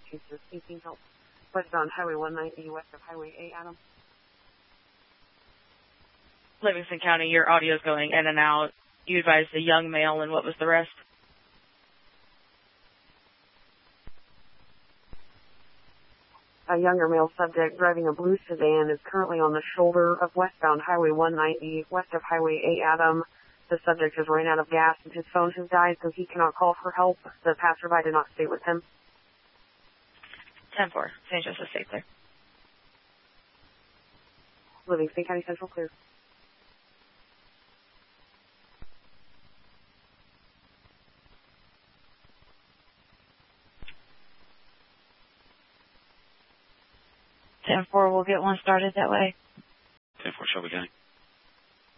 Massachusetts, 18 help. Westbound Highway 190, west of Highway 8, Adam. Livingston County, your audio is going in and out. You advised a young male, and what was the rest? A younger male subject driving a blue sedan is currently on the shoulder of westbound Highway 190, west of Highway 8, Adam. The subject has ran out of gas and his phone has died, so he cannot call for help. The passerby did not stay with him. 10-4, St. Joseph State clear. Livingston County Central clear. We'll get one started that way. 10-4, Shelby County.